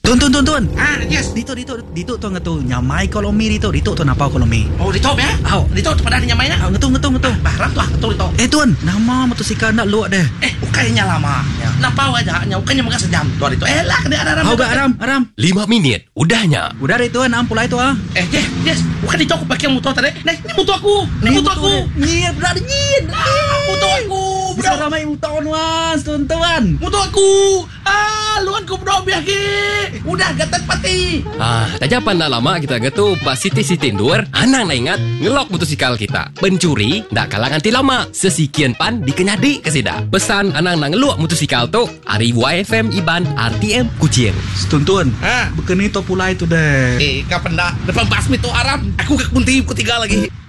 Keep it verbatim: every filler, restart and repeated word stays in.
Tuan, tuan, tuan, tuan. Ah, yes. Dito, dito, dito to nga to. Nyamay kolomi dito. Dito to napaw kolomi. Oh, dito ba? Aw. Dito pada nyamay na. Aw, ngeto, ngeto, ngeto. Barat lah, betul itu. Eh, tuan. Nama motosikal nak luak deh. Eh, ukainya lama. Ya. Napau aja, nya ukainya mega sejam. Tuan itu. Eh, lah, kena ada Aw, gak aram, aram. Lima minit, udahnya. Udah deh, tuan. Ampulai tu ah. Eh, yes, yes. Bukan itu aku pakai motor tadi. Nah, ini motor aku. Ini motor aku. Nyir, benar nyir. Ah, motor aku. Bisa ramai motor was, tuan, tuan. Motor aku. Ah, luan ku bro biaki. Udah gatat pati. Ah, tak japan dah lama kita gitu pas siti-siti dur, anang na ingat ngelok motosikal kita. Pencuri ndak kalah nganti lama. Sesikian pan dikenyadi ke sida. Pesan anang na ngelok motosikal tu, ari Y F M Iban R T M Kucing. Tuan, tuan. Ah, Bukan itu pulai tu deh. eh, kapan dah? Depan basmi tu Arab. Aku ke kunti ketiga lagi.